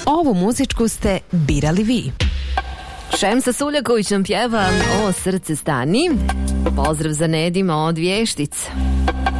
Ovu muzičku ste birali vi. Šemsa Suljaković nam pjeva O srce stani. Pozdrav za Nedima od Vještice.